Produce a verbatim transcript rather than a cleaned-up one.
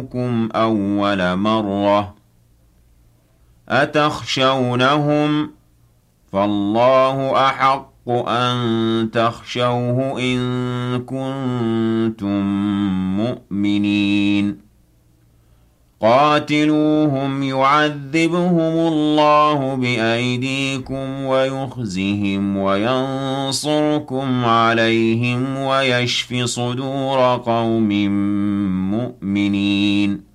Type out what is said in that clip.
كُمْ أَوَّلَ مَرَّةٍ أَتَخْشَوْنَهُمْ ۚ فَاللَّهُ أَحَقُّ أَن تَخْشَوْهُ إِن كُنتُم مُّؤْمِنِينَ قَاتِلُوهُمْ يُعَذِّبْهُمُ اللَّهُ بِأَيْدِيكُمْ وَيُخْزِهِمْ وَيَنصُرْكُمْ عَلَيْهِمْ وَيَشْفِ صُدُورَ قَوْمٍ مُّؤْمِنِينَ